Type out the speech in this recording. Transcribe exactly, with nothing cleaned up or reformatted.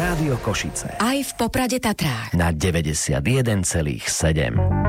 Rádio Košice. Aj v Poprade Tatrách. Na deväťdesiatjeden celých sedem.